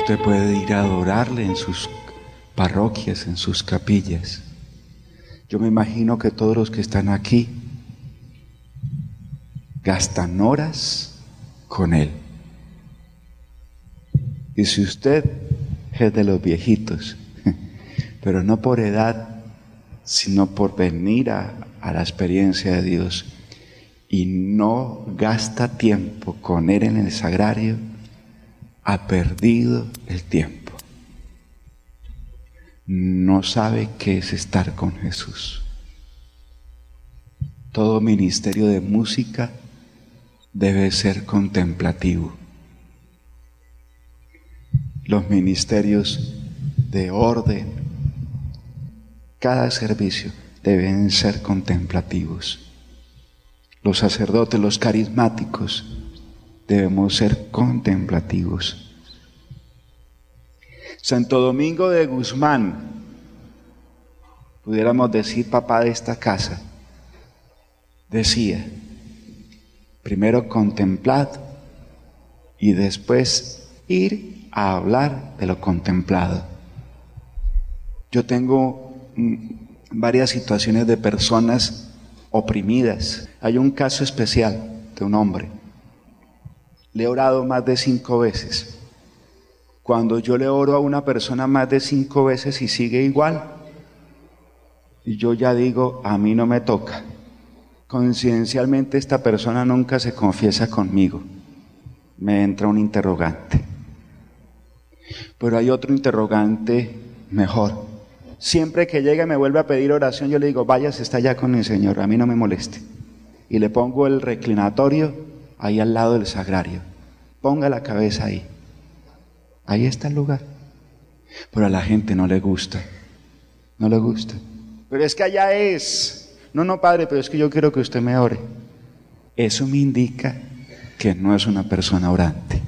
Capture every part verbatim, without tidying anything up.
Usted puede ir a adorarle en sus parroquias, en sus capillas. Yo me imagino que todos los que están aquí gastan horas con Él. Y si usted es de los viejitos, pero no por edad, sino por venir a, a la experiencia de Dios, y no gasta tiempo con Él en el sagrario, ha perdido el tiempo. No sabe qué es estar con Jesús. Todo ministerio de música debe ser contemplativo. Los ministerios de orden, cada servicio deben ser contemplativos. Los sacerdotes, los carismáticos, debemos ser contemplativos. Santo Domingo de Guzmán, pudiéramos decir papá de esta casa, decía, primero contemplad y después ir a hablar de lo contemplado. Yo tengo mm, varias situaciones de personas oprimidas. Hay un caso especial de un hombre. Le he orado más de cinco veces. Cuando yo le oro a una persona más de cinco veces y sigue igual, y yo ya digo, a mí no me toca. Coincidencialmente esta persona nunca se confiesa conmigo. Me entra un interrogante. Pero hay otro interrogante mejor. Siempre que llega y me vuelve a pedir oración, yo le digo, váyase, está allá con el Señor, a mí no me moleste. Y le pongo el reclinatorio ahí al lado del sagrario. Ponga la cabeza ahí. Ahí está el lugar. Pero a la gente no le gusta. No le gusta. Pero es que allá es. No, no, padre, pero es que yo quiero que usted me ore. Eso me indica que no es una persona orante.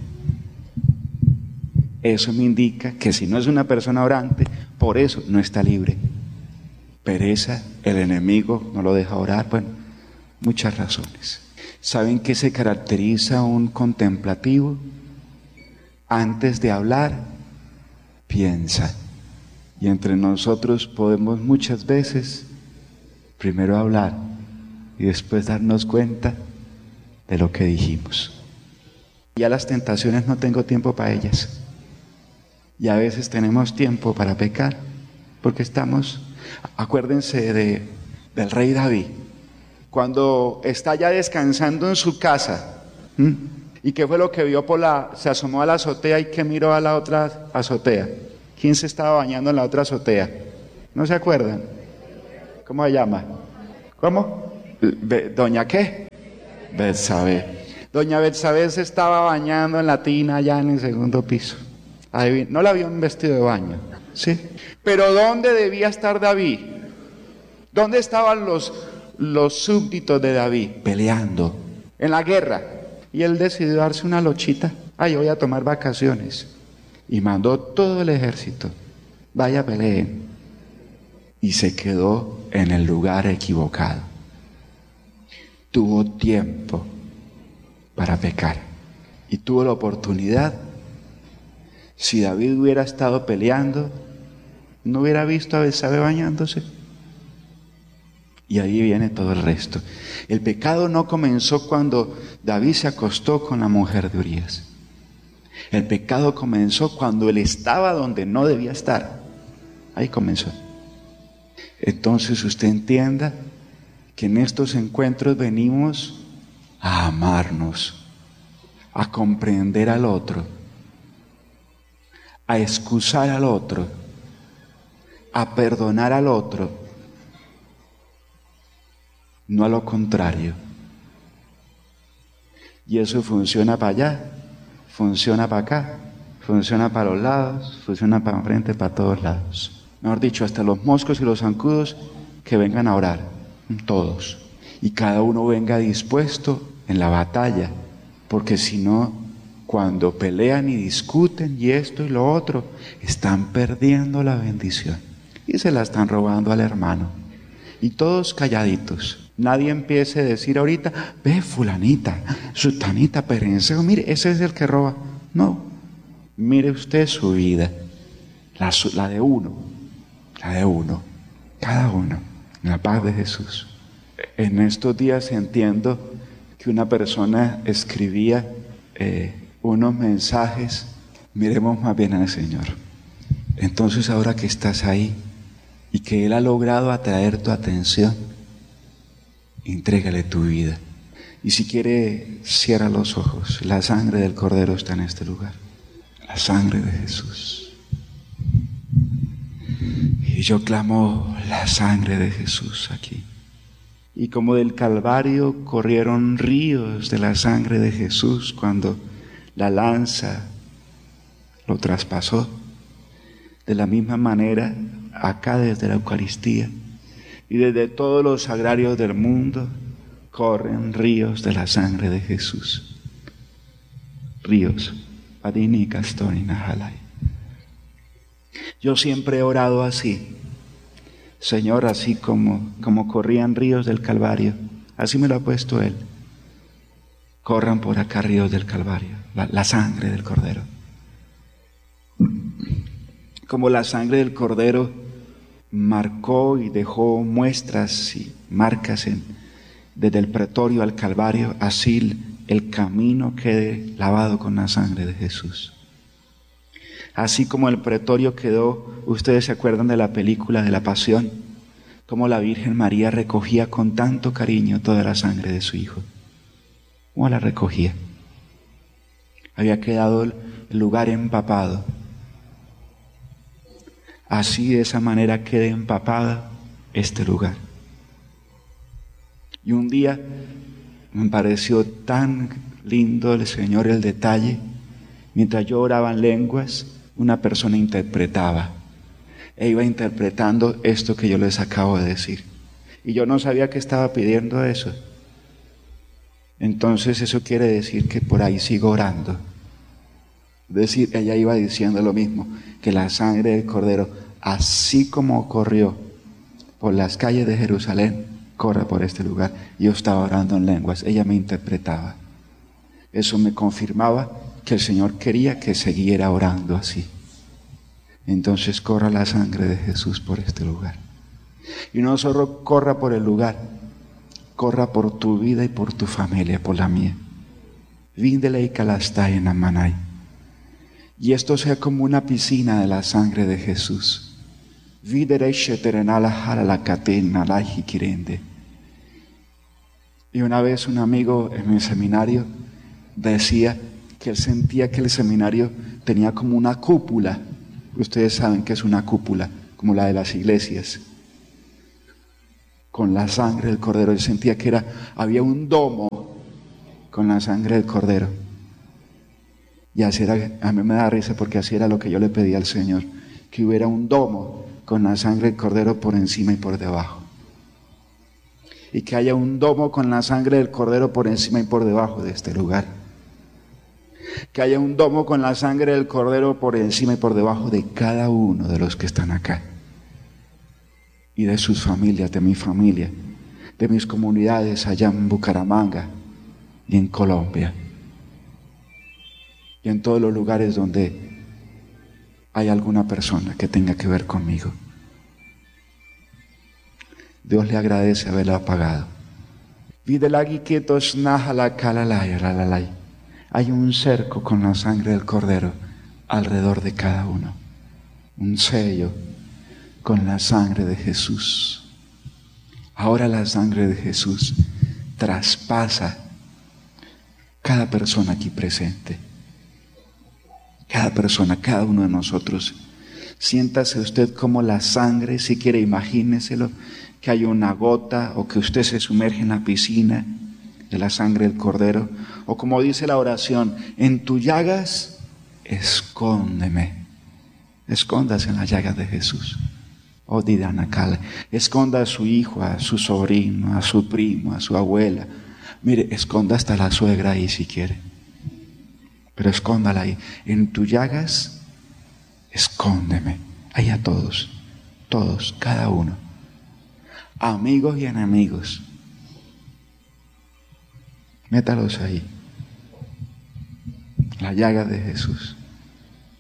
Eso me indica que si no es una persona orante, por eso no está libre. Pereza, el enemigo no lo deja orar, bueno, muchas razones. ¿Saben qué se caracteriza un contemplativo? Antes de hablar, piensa. Y entre nosotros podemos muchas veces primero hablar y después darnos cuenta de lo que dijimos. Ya las tentaciones no tengo tiempo para ellas. Y a veces tenemos tiempo para pecar, porque estamos, acuérdense de, del rey David, cuando está ya descansando en su casa, ¿m? ¿Y qué fue lo que vio por la, se asomó a la azotea y que miró a la otra azotea? ¿Quién se estaba bañando en la otra azotea? ¿No se acuerdan? ¿Cómo se llama? ¿Cómo? Be, ¿Doña qué? Betsabé. Doña Betsabé se estaba bañando en la tina allá en el segundo piso. Adivin, no la vio en vestido de baño, ¿sí? Pero ¿dónde debía estar David? ¿Dónde estaban los, los súbditos de David? Peleando, en la guerra. Y él decidió darse una lochita. Ay, voy a tomar vacaciones. Y mandó todo el ejército. Vaya, peleen. Y se quedó en el lugar equivocado. Tuvo tiempo para pecar. Y tuvo la oportunidad. Si David hubiera estado peleando, no hubiera visto a Betsabé bañándose. Y ahí viene todo el resto. El pecado no comenzó cuando David se acostó con la mujer de Urías. El pecado comenzó cuando él estaba donde no debía estar. Ahí comenzó. Entonces usted entienda que en estos encuentros venimos a amarnos, a comprender al otro, a excusar al otro, a perdonar al otro, no a lo contrario. Y eso funciona para allá, funciona para acá, funciona para los lados, funciona para enfrente, para todos lados. Mejor dicho, hasta los moscos y los zancudos que vengan a orar, todos. Y cada uno venga dispuesto en la batalla, porque si no, cuando pelean y discuten y esto y lo otro, están perdiendo la bendición y se la están robando al hermano. Y todos calladitos. Nadie empiece a decir ahorita, ve fulanita, sutanita, perenceo, mire, ese es el que roba. No, Mire usted su vida, la, la de uno, la de uno, cada uno, en la paz de Jesús. En estos días entiendo que una persona escribía eh, unos mensajes, miremos más bien al Señor. Entonces ahora que estás ahí y que Él ha logrado atraer tu atención, entrégale tu vida. Y si quiere, cierra los ojos. La sangre del Cordero está en este lugar. La sangre de Jesús. Y yo clamo la sangre de Jesús aquí. Y como del Calvario corrieron ríos de la sangre de Jesús cuando la lanza lo traspasó, de la misma manera acá desde la Eucaristía y desde todos los sagrarios del mundo corren ríos de la sangre de Jesús. Ríos. Padini Castori Nahalai. Yo siempre he orado así. Señor, así como, como corrían ríos del Calvario, así me lo ha puesto Él. Corran por acá ríos del Calvario, la, la sangre del Cordero. Como la sangre del Cordero marcó y dejó muestras y marcas en, desde el pretorio al Calvario, así el camino quede lavado con la sangre de Jesús. Así como el pretorio quedó, ustedes se acuerdan de la película de la Pasión, como la Virgen María recogía con tanto cariño toda la sangre de su Hijo. ¿Cómo la recogía? Había quedado el lugar empapado. Así de esa manera quede empapada este lugar. Y un día me pareció tan lindo el Señor el detalle, mientras yo oraba en lenguas, una persona interpretaba e iba interpretando esto que yo les acabo de decir. Y yo no sabía que estaba pidiendo eso. Entonces eso quiere decir que por ahí sigo orando. Es decir, ella iba diciendo lo mismo, que la sangre del Cordero, así como corrió por las calles de Jerusalén, corre por este lugar. Yo estaba orando en lenguas, ella me interpretaba. Eso me confirmaba que el Señor quería que siguiera orando así. Entonces corra la sangre de Jesús por este lugar. Y no solo corra por el lugar, corra por tu vida y por tu familia, por la mía. Víndele y calastay en Amanay. Y esto sea como una piscina de la sangre de Jesús. Videre sheterenala la catena la jiquirende. Y una vez un amigo en mi seminario decía que él sentía que el seminario tenía como una cúpula. Ustedes saben que es una cúpula, como la de las iglesias. Con la sangre del Cordero. Él sentía que era, había un domo con la sangre del Cordero. Y así era, a mí me da risa porque así era lo que yo le pedía al Señor, que hubiera un domo con la sangre del Cordero por encima y por debajo. Y que haya un domo con la sangre del Cordero por encima y por debajo de este lugar. Que haya un domo con la sangre del Cordero por encima y por debajo de cada uno de los que están acá. Y de sus familias, de mi familia, de mis comunidades allá en Bucaramanga y en Colombia. Y en todos los lugares donde hay alguna persona que tenga que ver conmigo. Dios le agradece haberla pagado. Hay un cerco con la sangre del Cordero alrededor de cada uno. Un sello con la sangre de Jesús. Ahora la sangre de Jesús traspasa cada persona aquí presente. Cada persona, cada uno de nosotros. Siéntase usted como la sangre, si quiere imagíneselo, que hay una gota o que usted se sumerge en la piscina de la sangre del Cordero. O como dice la oración, en tus llagas, escóndeme. Escóndase en las llagas de Jesús. Oh, Didanakala, esconda a su hijo, a su sobrino, a su primo, a su abuela. Mire, esconda hasta la suegra ahí si quiere. Pero escóndala ahí. En tus llagas, escóndeme. Ahí a todos, todos, cada uno. Amigos y enemigos. Métalos ahí. La llaga de Jesús.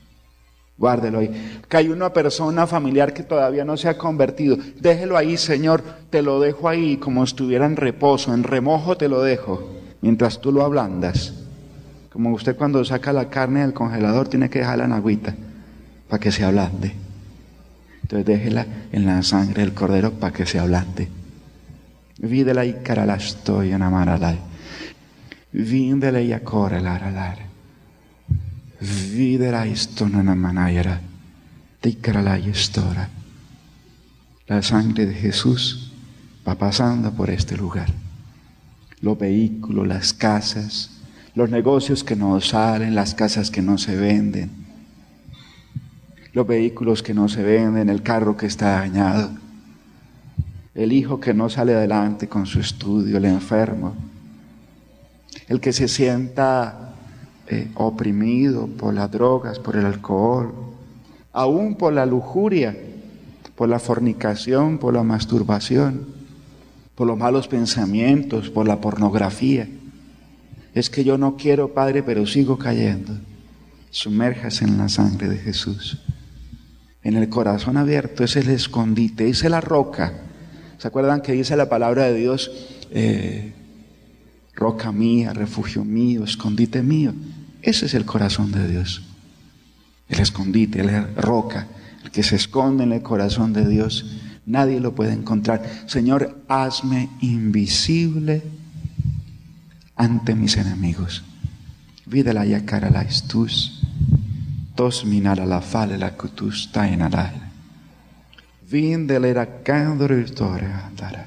Guárdelo ahí. Que hay una persona familiar que todavía no se ha convertido. Déjelo ahí, Señor. Te lo dejo ahí como si estuviera en reposo, en remojo te lo dejo. Mientras tú lo ablandas. Como usted cuando saca la carne del congelador tiene que dejarla en agüita para que se ablande. Entonces déjela en la sangre del cordero para que se ablande. Vídela y caralastoy en amaralay. Víndela y acorelarar. Videra esto no manayera, te caralay estora. La sangre de Jesús va pasando por este lugar. Los vehículos, las casas, los negocios que no salen, las casas que no se venden, los vehículos que no se venden, el carro que está dañado, el hijo que no sale adelante con su estudio, el enfermo, el que se sienta Eh, oprimido por las drogas, por el alcohol, aún por la lujuria, por la fornicación, por la masturbación, por los malos pensamientos, por la pornografía. Es que yo no quiero, Padre, pero sigo cayendo. Sumérjase en la sangre de Jesús. En el corazón abierto es el escondite, es la roca. ¿Se acuerdan que dice la palabra de Dios? Eh, roca mía, refugio mío, escondite mío. Ese es el corazón de Dios. El escondite, la roca, el que se esconde en el corazón de Dios. Nadie lo puede encontrar. Señor, hazme invisible ante mis enemigos. Videla ya cara la estus, tos minala la fale la cutus tainala. Vindelera candor historia andara.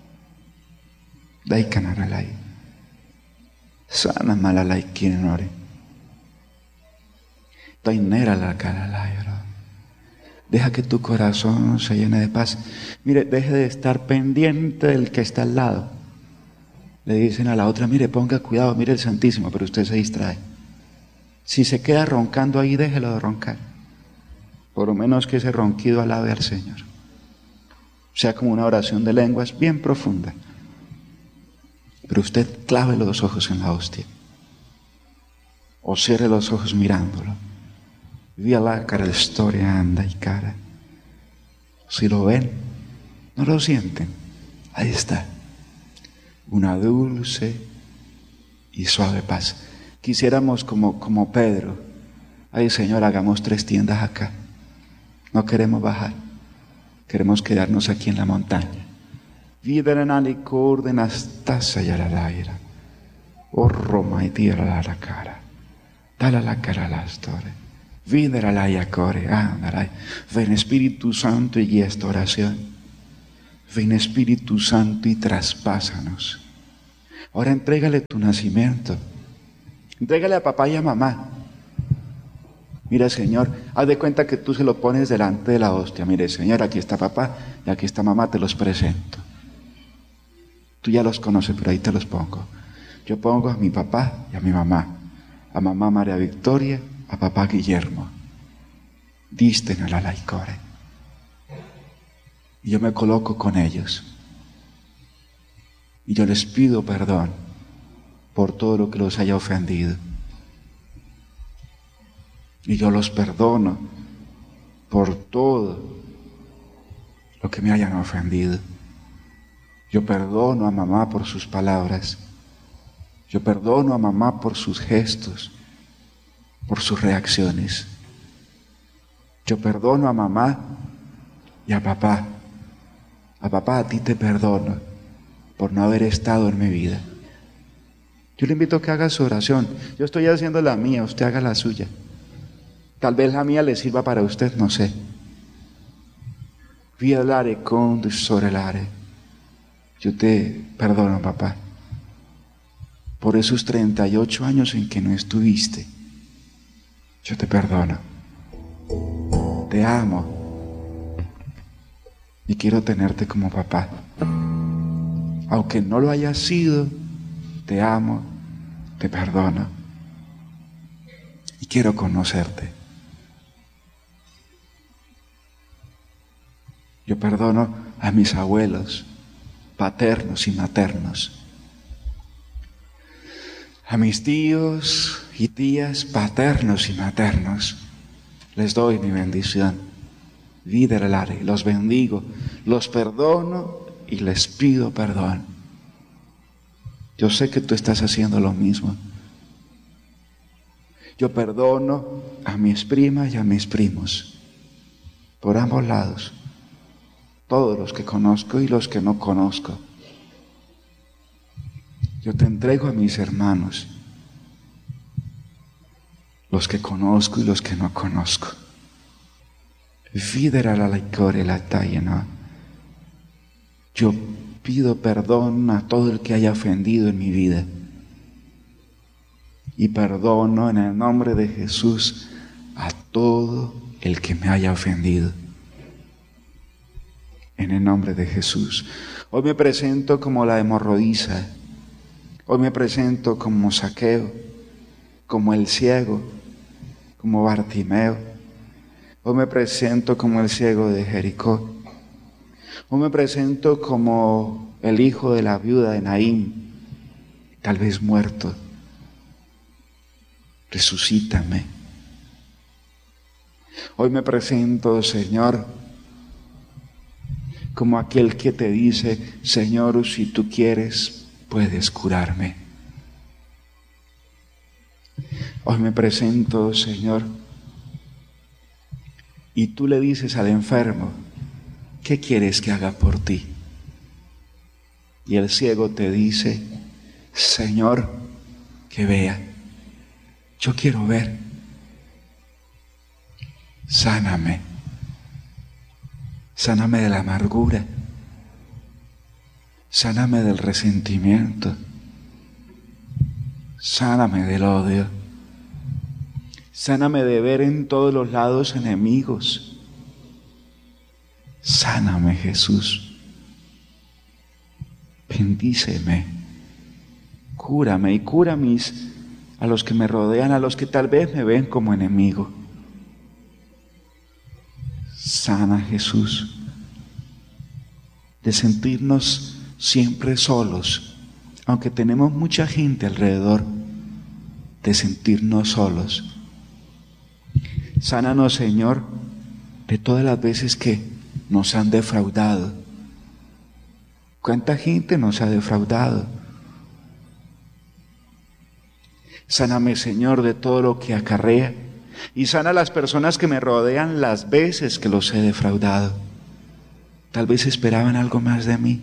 Dai canaralai. Sana malalai kinore. Tainera la calalai. Deja que tu corazón se llene de paz. Mire, deje de estar pendiente del que está al lado. Le dicen a la otra, mire, ponga cuidado, mire el Santísimo, pero usted se distrae. Si se queda roncando ahí, déjelo de roncar. Por lo menos que ese ronquido alabe al Señor. Sea como una oración de lenguas bien profunda. Pero usted clave los ojos en la hostia. O cierre los ojos mirándolo. Vía la cara de historia anda y cara. Si lo ven, no lo sienten. Ahí está. Una dulce y suave paz. Quisiéramos como, como Pedro. Ay, Señor, hagamos tres tiendas acá. No queremos bajar. Queremos quedarnos aquí en la montaña. Viderenali coordenastasa y a la laira. Oh, Roma y tira la cara. Dale la cara a la historia. Viderenali a core. Andaray. Ven Espíritu Santo y guía esta oración. Ven Espíritu Santo y traspásanos. Ahora entrégale tu nacimiento. Entrégale a papá y a mamá. Mira, Señor, haz de cuenta que tú se lo pones delante de la hostia. Mire, Señor, aquí está papá y aquí está mamá, te los presento. Tú ya los conoces, pero ahí te los pongo. Yo pongo a mi papá y a mi mamá. A mamá María Victoria, a papá Guillermo. Disten a la laicore. Y yo me coloco con ellos. Y yo les pido perdón por todo lo que los haya ofendido. Y yo los perdono por todo lo que me hayan ofendido. Yo perdono a mamá por sus palabras. Yo perdono a mamá por sus gestos, por sus reacciones. Yo perdono a mamá y a papá. A papá, a ti te perdono por no haber estado en mi vida. Yo le invito a que haga su oración. Yo estoy haciendo la mía, usted haga la suya. Tal vez la mía le sirva para usted, no sé. Violare con sorelare. Yo te perdono, papá, por esos treinta y ocho años en que no estuviste. Yo te perdono. Te amo. Y quiero tenerte como papá. Aunque no lo hayas sido, te amo, te perdono. Y quiero conocerte. Yo perdono a mis abuelos, paternos y maternos. A mis tíos y tías, paternos y maternos. les doy mi bendición. Viderelare, los bendigo, los perdono y les pido perdón. Yo sé que tú estás haciendo lo mismo. Yo perdono a mis primas y a mis primos, por ambos lados, todos los que conozco y los que no conozco. Yo te entrego a mis hermanos, los que conozco y los que no conozco. Yo pido perdón a todo el que haya ofendido en mi vida. Y perdono en el nombre de Jesús a todo el que me haya ofendido. En el nombre de Jesús. Hoy me presento como la hemorroísa. Hoy me presento como Zaqueo, como el ciego, como Bartimeo. Hoy me presento como el ciego de Jericó. Hoy me presento como el hijo de la viuda de Naín, tal vez muerto. Resucítame. Hoy me presento, Señor, como aquel que te dice, Señor, si tú quieres, puedes curarme. Hoy me presento, Señor, y tú le dices al enfermo, ¿qué quieres que haga por ti? Y el ciego te dice, Señor, que vea. Yo quiero ver. Sáname. Sáname de la amargura. Sáname del resentimiento. Sáname del odio. Sáname de ver en todos los lados enemigos. Sáname, Jesús. Bendíceme. Cúrame y cura a mis a los que me rodean, a los que tal vez me ven como enemigo. Sana, Jesús, de sentirnos siempre solos, aunque tenemos mucha gente alrededor, de sentirnos solos. Sánanos, Señor, de todas las veces que nos han defraudado. ¿Cuánta gente nos ha defraudado? Sáname, Señor, de todo lo que acarrea, y sana a las personas que me rodean las veces que los he defraudado. Tal vez esperaban algo más de mí,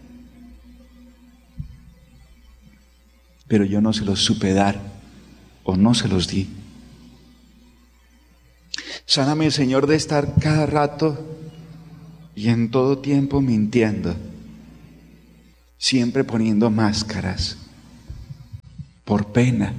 pero yo no se los supe dar o no se los di. Sáname, Señor, de estar cada rato y en todo tiempo mintiendo, siempre poniendo máscaras, por pena.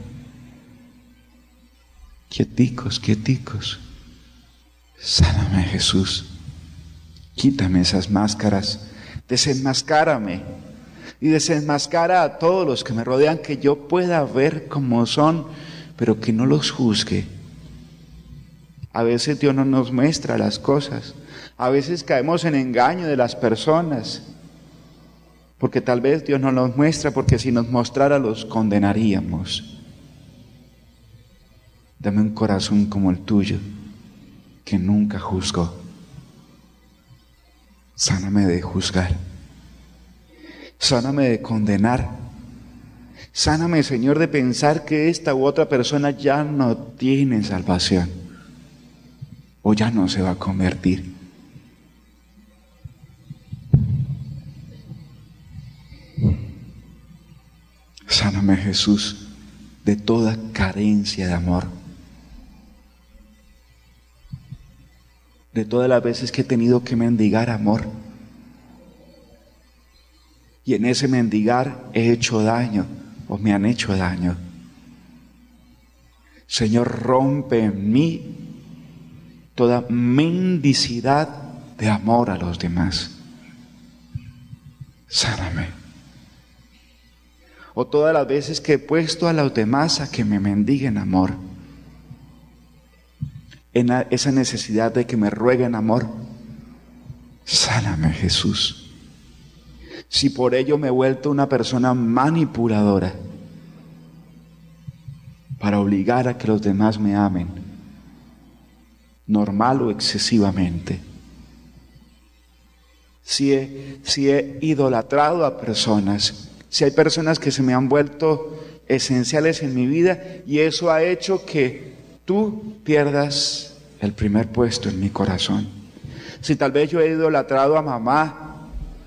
Quieticos, quieticos. Sáname, Jesús. Quítame esas máscaras. Desenmascárame. Y desenmascara a todos los que me rodean, que yo pueda ver cómo son, pero que no los juzgue. A veces Dios no nos muestra las cosas. A veces caemos en engaño de las personas. Porque tal vez Dios no nos muestra, porque si nos mostrara los condenaríamos. Dame un corazón como el tuyo, que nunca juzgó. Sáname de juzgar. Sáname de condenar. Sáname, Señor, de pensar que esta u otra persona ya no tiene salvación o ya no se va a convertir. Sáname, Jesús, de toda carencia de amor. De todas las veces que he tenido que mendigar amor. Y en ese mendigar he hecho daño o me han hecho daño. Señor, rompe en mí toda mendicidad de amor a los demás. Sáname. O todas las veces que he puesto a los demás a que me mendiguen amor. En esa necesidad de que me rueguen amor, sáname, Jesús. Si por ello me he vuelto una persona manipuladora para obligar a que los demás me amen, normal o excesivamente. Si he, si he idolatrado a personas, si hay personas que se me han vuelto esenciales en mi vida y eso ha hecho que tú pierdas el primer puesto en mi corazón. Si tal vez yo he idolatrado a mamá,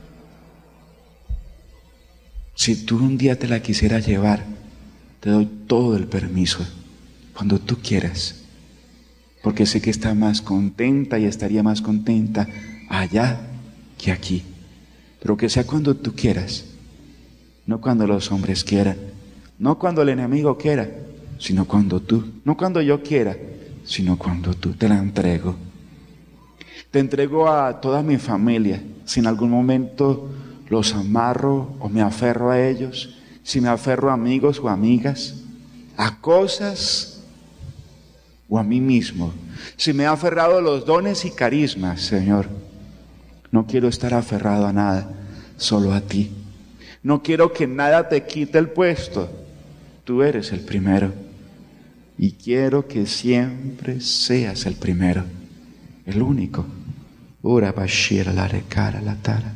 si tú un día te la quisieras llevar, te doy todo el permiso, cuando tú quieras, porque sé que está más contenta y estaría más contenta allá que aquí, pero que sea cuando tú quieras, no cuando los hombres quieran, no cuando el enemigo quiera, sino cuando tú, no cuando yo quiera, sino cuando tú. Te la entrego. Te entrego a toda mi familia, si en algún momento los amarro o me aferro a ellos, si me aferro a amigos o amigas, a cosas o a mí mismo, si me he aferrado a los dones y carismas, Señor, no quiero estar aferrado a nada, solo a ti. No quiero que nada te quite el puesto, tú eres el primero. Y quiero que siempre seas el primero, el único. Ura bashira la recara la tara.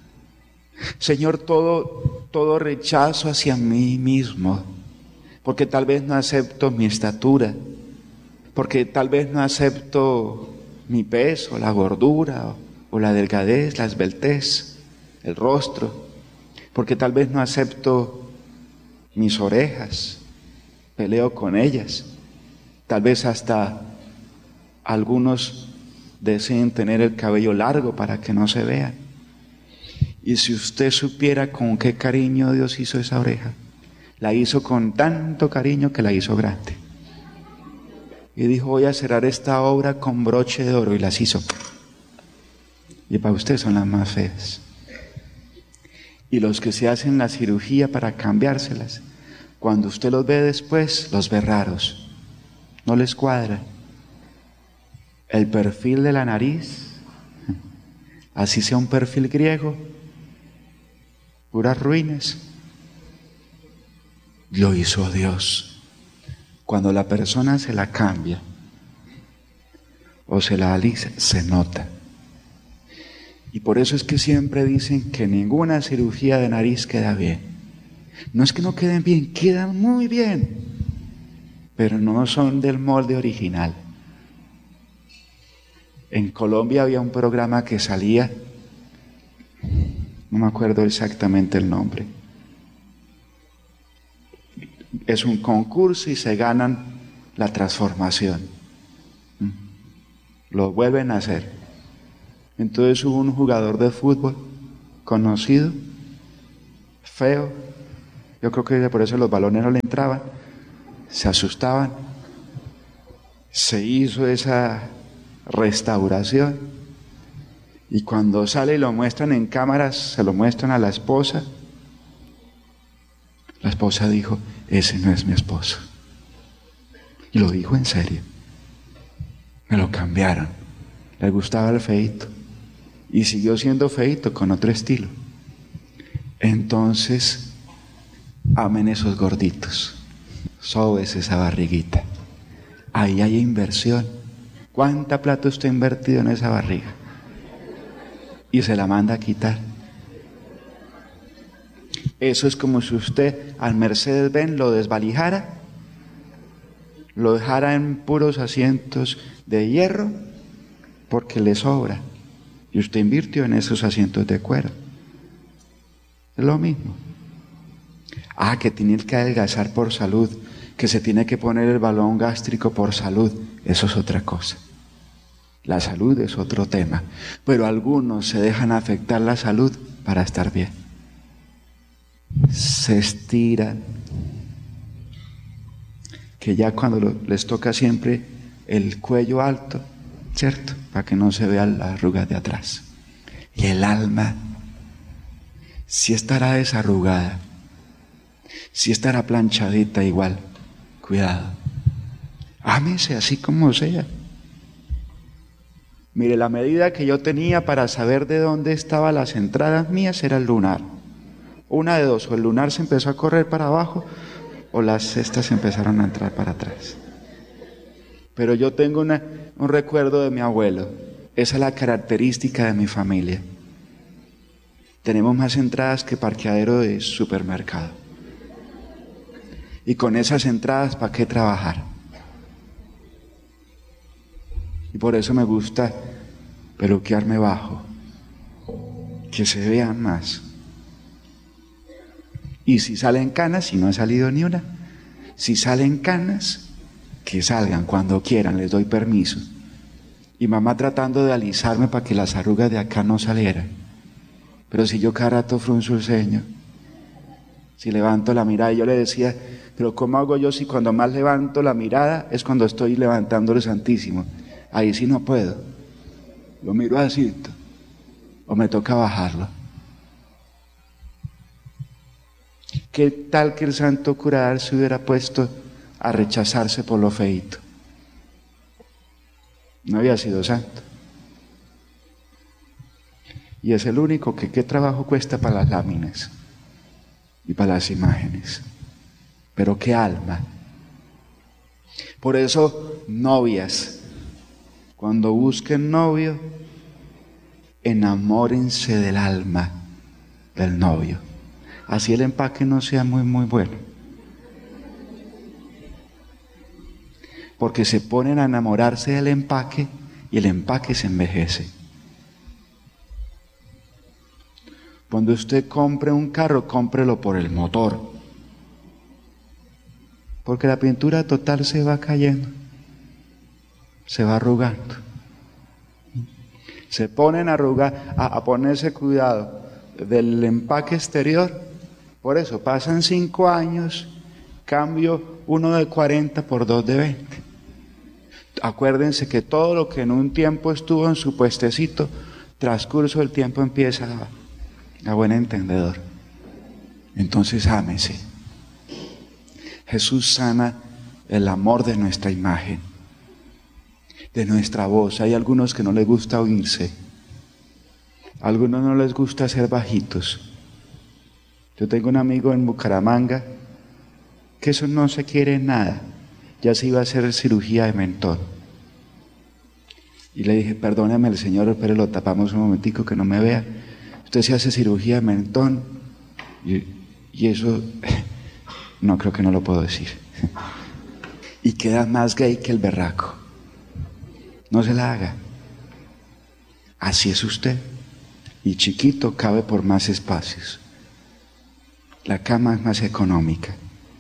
Señor, todo, todo rechazo hacia mí mismo, porque tal vez no acepto mi estatura, porque tal vez no acepto mi peso, la gordura o, o la delgadez, la esbeltez, el rostro, porque tal vez no acepto mis orejas, peleo con ellas, tal vez hasta algunos deseen tener el cabello largo para que no se vea. Y si usted supiera con qué cariño Dios hizo esa oreja, la hizo con tanto cariño que la hizo grande. Y dijo, voy a cerrar esta obra con broche de oro, y las hizo. Y para usted son las más feas. Y los que se hacen la cirugía para cambiárselas, cuando usted los ve después, los ve raros. No les cuadra. El perfil de la nariz, así sea un perfil griego, puras ruinas, lo hizo Dios. Cuando la persona se la cambia o se la alisa, se nota. Y por eso es que siempre dicen que ninguna cirugía de nariz queda bien. No es que no queden bien, quedan muy bien, pero no son del molde original. En Colombia había un programa que salía, no me acuerdo exactamente el nombre. Es un concurso y se ganan la transformación. Lo vuelven a hacer. Entonces hubo un jugador de fútbol conocido, feo. Yo creo que por eso los balones no le entraban. Se asustaban. Se hizo esa restauración. Y cuando sale y lo muestran en cámaras, se lo muestran a la esposa. La esposa dijo, ese no es mi esposo. Y lo dijo en serio. Me lo cambiaron. Le gustaba el feíto. Y siguió siendo feíto con otro estilo. Entonces, amen esos gorditos. Sobes esa barriguita. Ahí hay inversión. ¿Cuánta plata usted ha invertido en esa barriga? Y se la manda a quitar. Eso es como si usted al Mercedes-Benz lo desvalijara, lo dejara en puros asientos de hierro porque le sobra. Y usted invirtió en esos asientos de cuero. Es lo mismo. Ah, que tiene que adelgazar por salud, que se tiene que poner el balón gástrico por salud. Eso es otra cosa. La salud es otro tema. Pero algunos se dejan afectar la salud para estar bien. Se estiran. Que ya cuando lo, les toca siempre el cuello alto, ¿cierto? Para que no se vean las arrugas de atrás. Y el alma, si estará desarrugada, si estará planchadita igual, cuidado. Ámese así como sea. Mire, la medida que yo tenía para saber de dónde estaban las entradas mías era el lunar. Una de dos, o el lunar se empezó a correr para abajo, o las cestas empezaron a entrar para atrás. Pero yo tengo una, un recuerdo de mi abuelo. Esa es la característica de mi familia. Tenemos más entradas que parqueadero de supermercado. Y con esas entradas, ¿para qué trabajar? Y por eso me gusta peluquearme bajo, que se vean más. Y si salen canas, si no ha salido ni una, si salen canas, que salgan cuando quieran, les doy permiso. Y mamá tratando de alisarme para que las arrugas de acá no salieran. Pero si yo cada rato frunzo el ceño, si levanto la mirada, y yo le decía, pero ¿cómo hago yo si cuando más levanto la mirada es cuando estoy levantando el Santísimo? Ahí sí no puedo. Lo miro así, o me toca bajarlo. ¿Qué tal que el santo curador se hubiera puesto a rechazarse por lo feíto? No había sido santo. Y es el único que qué trabajo cuesta para las láminas y para las imágenes. Pero qué alma. Por eso, novias, cuando busquen novio, enamórense del alma del novio. Así el empaque no sea muy, muy bueno. Porque se ponen a enamorarse del empaque y el empaque se envejece. Cuando usted compre un carro, cómprelo por el motor. Porque la pintura total se va cayendo, se va arrugando. Se ponen a arrugar, a, a ponerse cuidado del empaque exterior. Por eso pasan cinco años, cambio uno de cuarenta por dos de veinte. Acuérdense que todo lo que en un tiempo estuvo en su puestecito, transcurso del tiempo empieza a, a buen entendedor. Entonces ámese. Jesús sana el amor de nuestra imagen, de nuestra voz. Hay algunos que no les gusta oírse, a algunos no les gusta ser bajitos. Yo tengo un amigo en Bucaramanga que eso no se quiere nada, ya se iba a hacer cirugía de mentón. Y le dije, perdóname el Señor, pero lo tapamos un momentico que no me vea. Usted se hace cirugía de mentón y, y eso... No, creo que no lo puedo decir. Y queda más gay que el berraco. No se la haga. Así es usted. Y chiquito cabe por más espacios. La cama es más económica.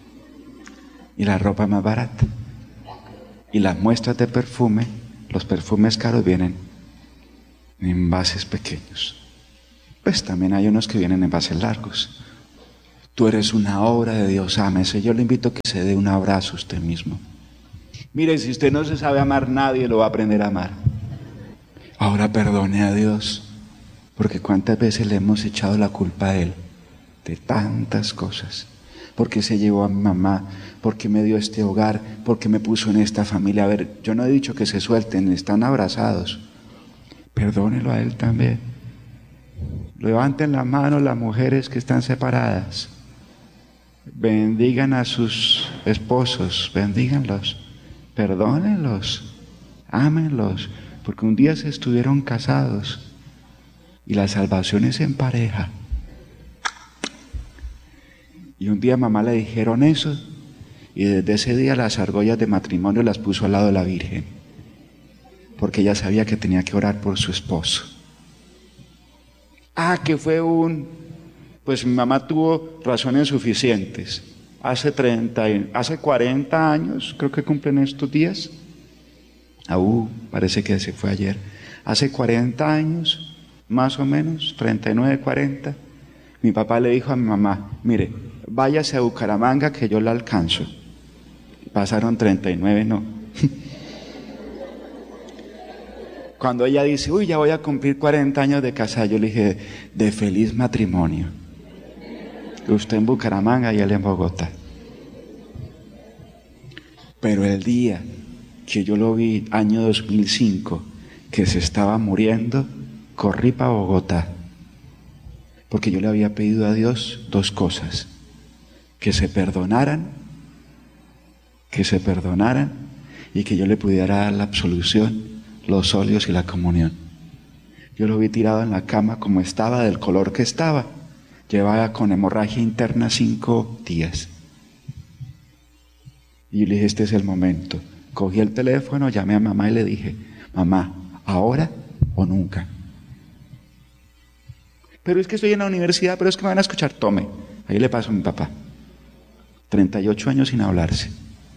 Y la ropa más barata. Y las muestras de perfume, los perfumes caros vienen en envases pequeños. Pues también hay unos que vienen en envases largos. Tú eres una obra de Dios, ámese. Yo le invito a que se dé un abrazo a usted mismo. Mire, si usted no se sabe amar, nadie lo va a aprender a amar. Ahora perdone a Dios, porque cuántas veces le hemos echado la culpa a Él de tantas cosas. Porque se llevó a mi mamá, porque me dio este hogar, porque me puso en esta familia. A ver, yo no he dicho que se suelten, están abrazados. Perdónelo a Él también. Levanten la mano las mujeres que están separadas. Bendigan a sus esposos, bendíganlos, perdónenlos, ámenlos, porque un día se estuvieron casados y la salvación es en pareja. Y un día a mamá le dijeron eso y desde ese día las argollas de matrimonio las puso al lado de la Virgen, porque ella sabía que tenía que orar por su esposo. Ah, que fue un... Pues mi mamá tuvo razones suficientes. Hace treinta, hace cuarenta años, creo que cumplen estos días. Ah, uh, parece que se fue ayer. Hace cuarenta años, más o menos, treinta y nueve, cuarenta, mi papá le dijo a mi mamá, mire, váyase a Bucaramanga que yo la alcanzo. Pasaron treinta y nueve, no. Cuando ella dice, uy, ya voy a cumplir cuarenta años de casada, yo le dije, de feliz matrimonio. Usted en Bucaramanga y él en Bogotá. Pero el día que yo lo vi, año dos mil cinco, que se estaba muriendo, corrí para Bogotá. Porque yo le había pedido a Dios dos cosas. Que se perdonaran, que se perdonaran y que yo le pudiera dar la absolución, los óleos y la comunión. Yo lo vi tirado en la cama como estaba, del color que estaba. Llevaba con hemorragia interna cinco días. Y yo le dije, este es el momento. Cogí el teléfono, llamé a mamá y le dije, mamá, ¿ahora o nunca? Pero es que estoy en la universidad, pero es que me van a escuchar. Tome. Ahí le pasó a mi papá. treinta y ocho años sin hablarse.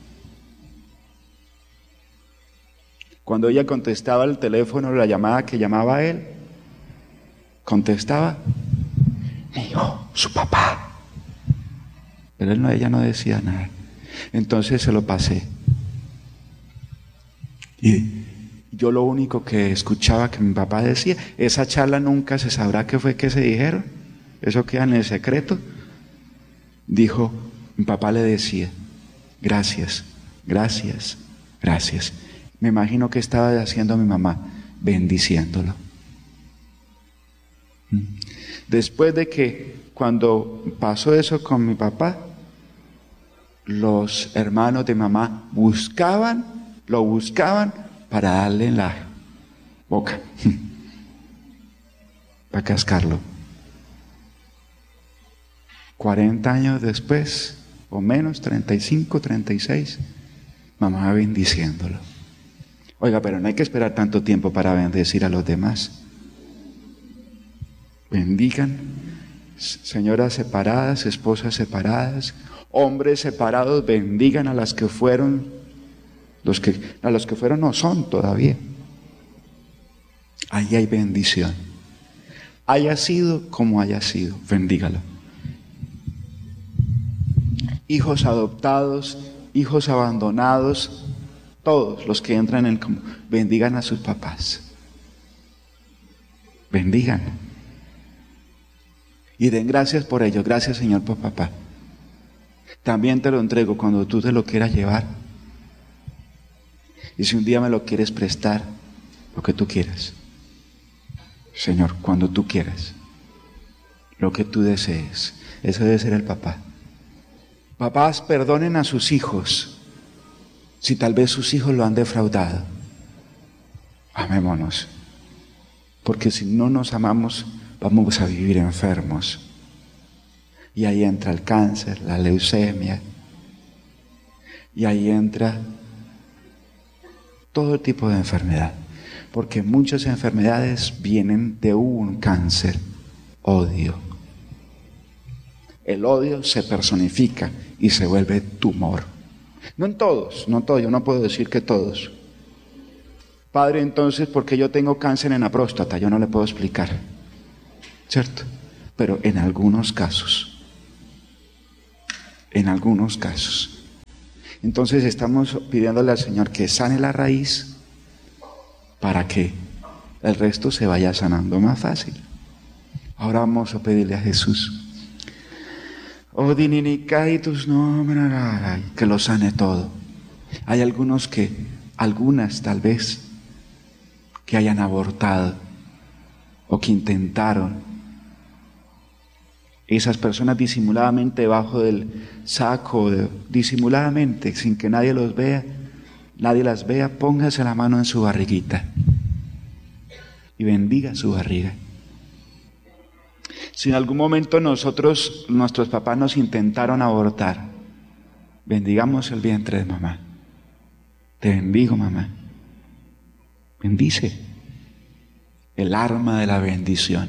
Cuando ella contestaba el teléfono, la llamada que llamaba a él, contestaba, mi hijo, su papá. Pero él no, ella no decía nada. Entonces se lo pasé. Y yo lo único que escuchaba que mi papá decía, esa charla nunca se sabrá qué fue que se dijeron, eso queda en el secreto. Dijo, mi papá le decía, gracias, gracias, gracias. Me imagino que estaba haciendo mi mamá, bendiciéndolo. Después de que cuando pasó eso con mi papá, los hermanos de mamá buscaban, lo buscaban para darle en la boca, para cascarlo. cuarenta años después, o menos, treinta y cinco, treinta y seis, mamá bendiciéndolo. Oiga, pero no hay que esperar tanto tiempo para bendecir a los demás. Bendigan, señoras separadas, esposas separadas, hombres separados, bendigan a las que fueron, los que, a los que fueron no son todavía. Ahí hay bendición. Haya sido como haya sido, bendígalo. Hijos adoptados, hijos abandonados, todos los que entran en el común, bendigan a sus papás. Bendigan. Y den gracias por ello. Gracias, Señor, por papá. También te lo entrego cuando tú te lo quieras llevar. Y si un día me lo quieres prestar, lo que tú quieras. Señor, cuando tú quieras. Lo que tú desees. Eso debe ser el papá. Papás, perdonen a sus hijos si tal vez sus hijos lo han defraudado. Amémonos. Porque si no nos amamos, vamos a vivir enfermos. Y ahí entra el cáncer, la leucemia. Y ahí entra todo tipo de enfermedad. Porque muchas enfermedades vienen de un cáncer, odio. El odio se personifica y se vuelve tumor. No en todos, no todos, yo no puedo decir que todos. Padre, entonces, ¿por qué yo tengo cáncer en la próstata? Yo no le puedo explicar, ¿cierto? Pero en algunos casos, en algunos casos. Entonces estamos pidiéndole al Señor que sane la raíz para que el resto se vaya sanando más fácil. Ahora vamos a pedirle a Jesús. Oh, dininicaítus, no, que lo sane todo. Hay algunos que, algunas tal vez, que hayan abortado o que intentaron. Esas personas disimuladamente debajo del saco, de, disimuladamente, sin que nadie los vea, nadie las vea, póngase la mano en su barriguita y bendiga su barriga. Si en algún momento nosotros, nuestros papás nos intentaron abortar, bendigamos el vientre de mamá. Te bendigo, mamá. Bendice. El arma de la bendición.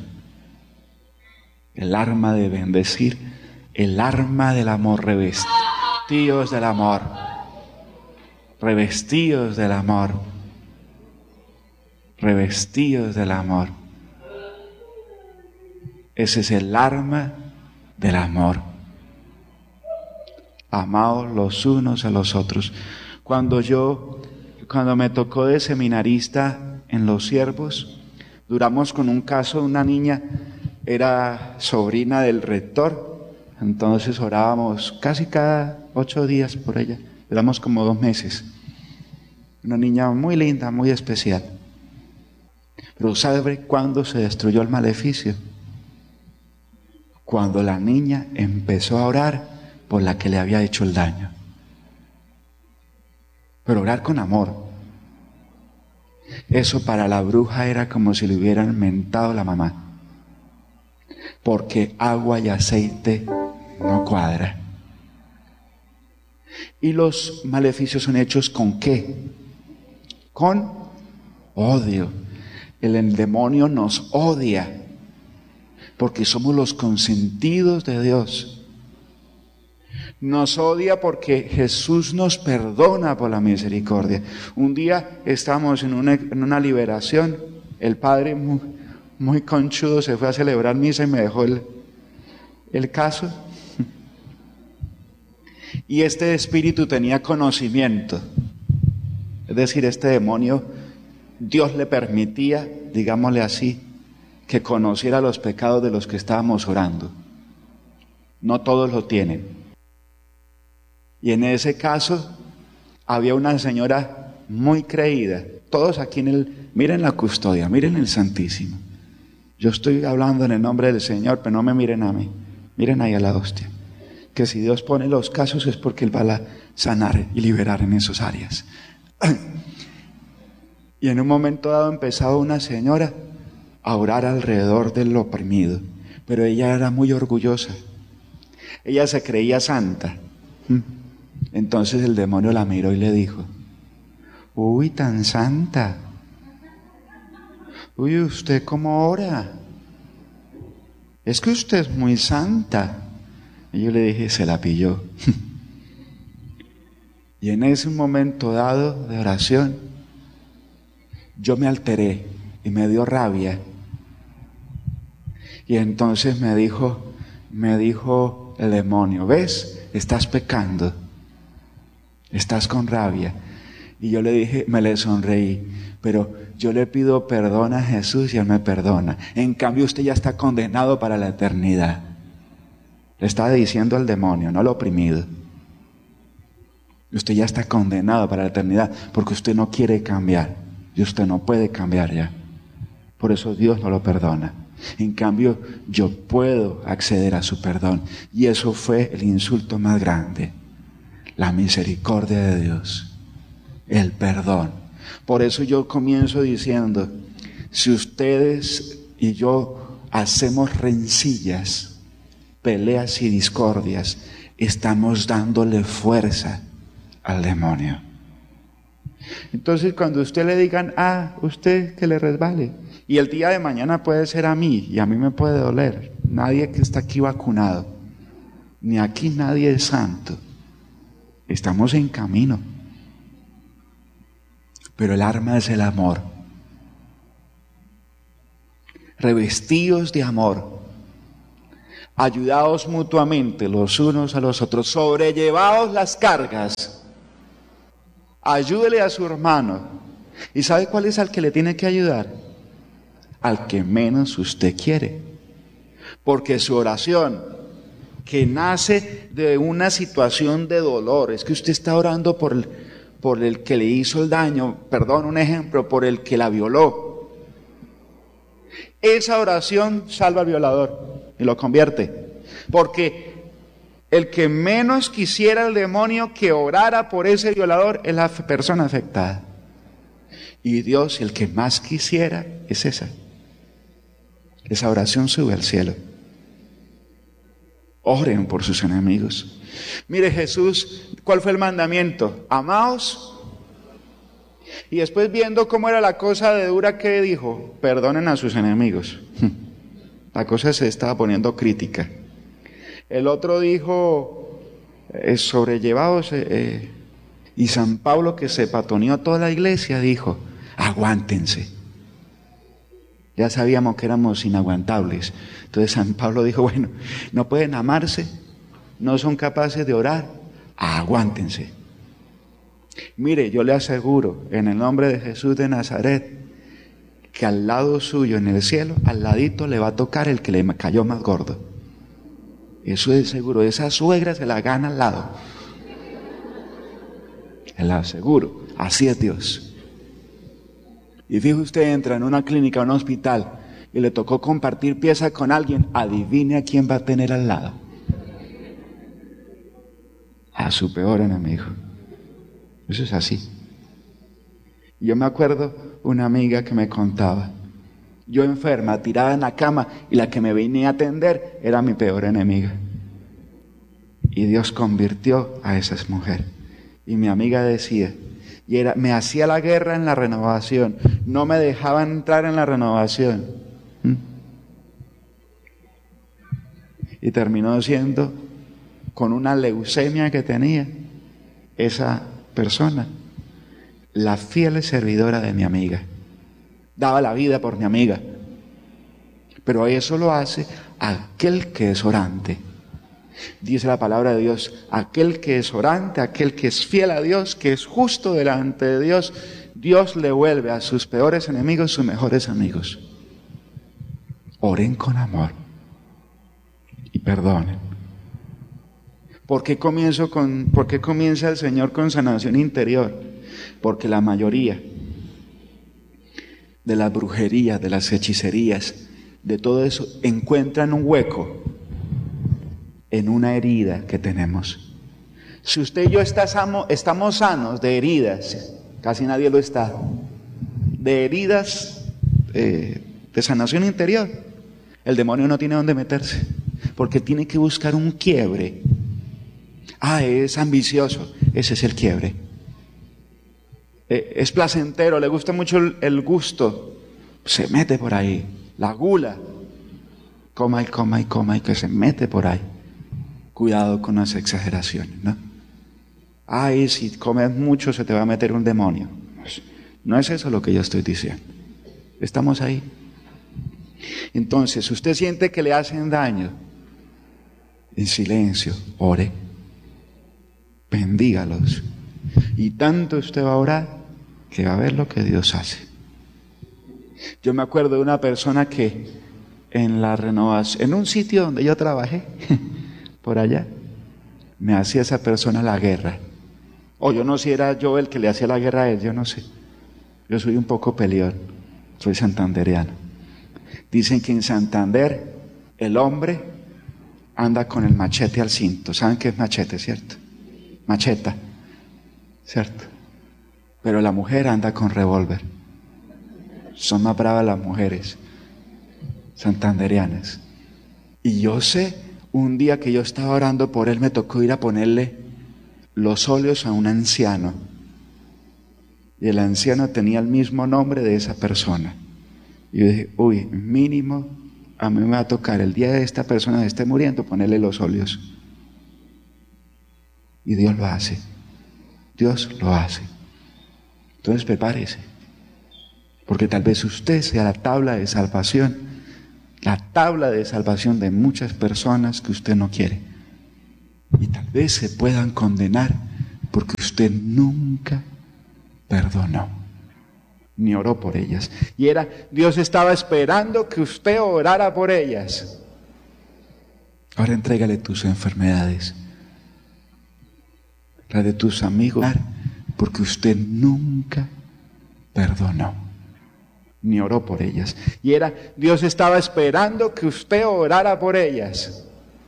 El arma de bendecir. El arma del amor, revestidos del amor. Revestidos del amor. Revestidos del amor. Ese es el arma del amor. Amaos los unos a los otros. Cuando yo, cuando me tocó de seminarista en Los Siervos, duramos con un caso de una niña, era sobrina del rector, entonces orábamos casi cada ocho días por ella, duramos como dos meses. Una niña muy linda, muy especial. Pero ¿sabe cuándo se destruyó el maleficio? Cuando la niña empezó a orar por la que le había hecho el daño. pero orar con amor. Eso para la bruja era como si le hubieran mentado la mamá, porque agua y aceite no cuadra. Y los maleficios son hechos ¿con qué? Con odio. El, el demonio nos odia porque somos los consentidos de Dios. Nos odia porque Jesús nos perdona por la misericordia. Un día estábamos en una, en una liberación, el padre muy, muy conchudo se fue a celebrar misa y me dejó el, el caso. Y este espíritu tenía conocimiento, es decir, este demonio, Dios le permitía, digámosle así, que conociera los pecados de los que estábamos orando. No todos lo tienen. Y en ese caso había una señora muy creída. Todos aquí en el, miren la custodia, miren el Santísimo. Yo estoy hablando en el nombre del Señor, pero no me miren a mí. Miren ahí a la hostia. Que si Dios pone los casos es porque Él va a sanar y liberar en esas áreas. Y en un momento dado empezaba una señora a orar alrededor del oprimido, pero ella era muy orgullosa. Ella se creía santa. Entonces el demonio la miró y le dijo: uy, tan santa. Uy, ¿usted cómo ora? Es que usted es muy santa. Y yo le dije, se la pilló. Y en ese momento dado de oración, yo me alteré y me dio rabia. Y entonces me dijo, me dijo el demonio, ¿ves? Estás pecando. Estás con rabia. Y yo le dije, me le sonreí, pero yo le pido perdón a Jesús y Él me perdona. En cambio usted ya está condenado para la eternidad. Le está diciendo al demonio, no al oprimido. Usted ya está condenado para la eternidad porque usted no quiere cambiar. Y usted no puede cambiar ya. Por eso Dios no lo perdona. En cambio, yo puedo acceder a su perdón. Y eso fue el insulto más grande. La misericordia de Dios. El perdón. Por eso yo comienzo diciendo, si ustedes y yo hacemos rencillas, peleas y discordias, estamos dándole fuerza al demonio. Entonces cuando usted le digan, ah, usted que le resbale, y el día de mañana puede ser a mí, y a mí me puede doler, nadie que está aquí vacunado, ni aquí nadie es santo, estamos en camino, pero el arma es el amor, revestidos de amor, ayudaos mutuamente los unos a los otros, sobrellevaos las cargas, ayúdele a su hermano. ¿Y sabe cuál es al que le tiene que ayudar? Al que menos usted quiere. Porque su oración, que nace de una situación de dolor, es que usted está orando por el, por el que le hizo el daño, perdón, un ejemplo, por el que la violó. Esa oración salva al violador y lo convierte. Porque el que menos quisiera el demonio que orara por ese violador es la persona afectada. Y Dios, el que más quisiera, es esa. Esa oración sube al cielo. Oren por sus enemigos. Mire Jesús, ¿cuál fue el mandamiento? Amaos. Y después viendo cómo era la cosa de dura, ¿qué dijo? Perdonen a sus enemigos. La cosa se estaba poniendo crítica. El otro dijo, eh, sobrellevados, eh, eh, y San Pablo, que se patoneó toda la iglesia, dijo, aguántense. Ya sabíamos que éramos inaguantables. Entonces San Pablo dijo, bueno, no pueden amarse, no son capaces de orar, aguántense. Mire, yo le aseguro, en el nombre de Jesús de Nazaret, que al lado suyo en el cielo, al ladito le va a tocar el que le cayó más gordo. Eso es seguro, esa suegra se la gana al lado. Se la aseguro, así es Dios. Y fíjese usted, entra en una clínica, en un hospital, y le tocó compartir pieza con alguien, adivine a quién va a tener al lado. A su peor enemigo. Eso es así. Y yo me acuerdo una amiga que me contaba, yo enferma, tirada en la cama, y la que me venía a atender era mi peor enemiga. Y Dios convirtió a esa mujer. Y mi amiga decía, y era, me hacía la guerra en la renovación, no me dejaba entrar en la renovación. ¿Mm? Y terminó siendo, con una leucemia que tenía, esa persona, la fiel servidora de mi amiga. Daba la vida por mi amiga. Pero eso lo hace aquel que es orante. Dice la palabra de Dios, aquel que es orante, aquel que es fiel a Dios, que es justo delante de Dios, Dios le vuelve a sus peores enemigos sus mejores amigos. Oren con amor y perdonen. ¿Por qué comienzo con, por qué comienza el Señor con sanación interior? Porque la mayoría de las brujerías, de las hechicerías, de todo eso, encuentran un hueco en una herida que tenemos. Si usted y yo estamos, estamos sanos de heridas, casi nadie lo está, de heridas eh, de sanación interior, el demonio no tiene dónde meterse, porque tiene que buscar un quiebre. Ah, es ambicioso, ese es el quiebre. Eh, es placentero, le gusta mucho el, el gusto, se mete por ahí, la gula, coma y coma y coma y que se mete por ahí. Cuidado con las exageraciones, ¿no? Ay, si comes mucho se te va a meter un demonio. No es eso lo que yo estoy diciendo. Estamos ahí. Entonces, usted siente que le hacen daño, en silencio, ore, bendígalos. Y tanto usted va a orar que va a ver lo que Dios hace. Yo me acuerdo de una persona que en la renovación, en un sitio donde yo trabajé, por allá, me hacía esa persona la guerra. O yo no sé si era yo el que le hacía la guerra a él, yo no sé. Yo soy un poco peleón, soy santandereano. Dicen que en Santander el hombre anda con el machete al cinto. ¿Saben qué es machete, cierto? Macheta, ¿cierto? Pero la mujer anda con revólver. Son más bravas las mujeres santandereanas. Y yo sé, un día que yo estaba orando por él, me tocó ir a ponerle los óleos a un anciano. Y el anciano tenía el mismo nombre de esa persona. Y yo dije, uy, mínimo, a mí me va a tocar el día de esta persona que esté muriendo, ponerle los óleos. Y Dios lo hace. Dios lo hace. Entonces prepárese. Porque tal vez usted sea la tabla de salvación. La tabla de salvación de muchas personas que usted no quiere. Y tal vez se puedan condenar porque usted nunca perdonó, ni oró por ellas. Y era, Dios estaba esperando que usted orara por ellas. Ahora entrégale tus enfermedades, la de tus amigos, porque usted nunca perdonó, ni oró por ellas. Y era, Dios estaba esperando que usted orara por ellas.